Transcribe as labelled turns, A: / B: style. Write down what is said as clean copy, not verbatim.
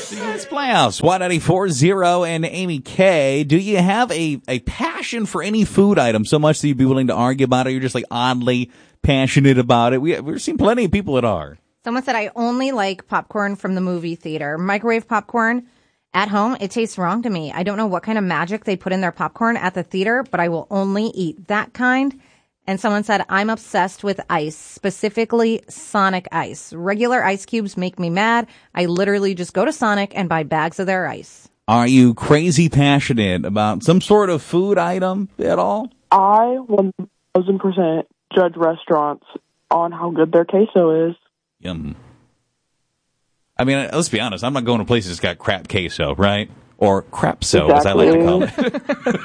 A: It's Playhouse, 194.0 and Amy K. Do you have a passion for any food item so much that you'd be willing to argue about it? You're just like oddly passionate about it. We've seen plenty of people that are.
B: Someone said, I only like popcorn from the movie theater. Microwave popcorn at home, it tastes wrong to me. I don't know what kind of magic they put in their popcorn at the theater, but I will only eat that kind. And someone said, I'm obsessed with ice, specifically Sonic ice. Regular ice cubes make me mad. I literally just go to Sonic and buy bags of their ice.
A: Are you crazy passionate about some sort of food item at all?
C: I 1,000% judge restaurants on how good their queso is.
A: Yum. I mean, let's be honest. I'm not going to places that's got crap queso, right? Or crapso, as I like to call it.